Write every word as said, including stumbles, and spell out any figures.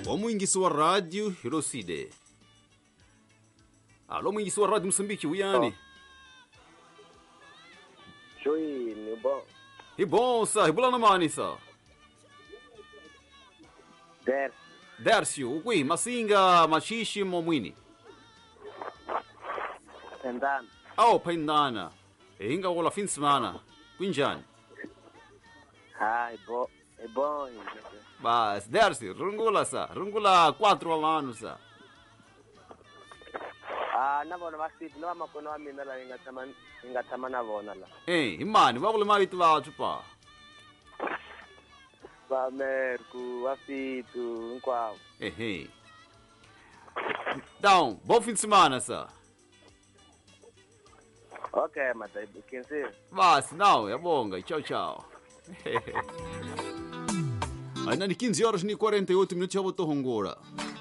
Omwingisi wa radio Hiroside. Alo mwingisi wa radio Msambiki uyani? Joy ni bom. Hi bom sa, hibula na mani sa. Der. Dercio, ukui masinga machishi momwini. Pendana. Au pendana. E inga wala fin semana. Quinjani. Ai, bo, é bom. Bas, Dercio, rungula sa, rungula quatro anos sa. Ah, na vona vasiti, no amakono wa mina la ingatama ingatama na vona la. Eh, imani, vavule mavitu vatu pa. Va merku, vasiti, nkwao. Eh, eh. Então, bom fim de semana, sa. Ok, Matai, quinze. Bas, não, é bonga. Tchau, tchau. Ainda ni quinze horas ni quarenta e oito minutos já botou Hongora.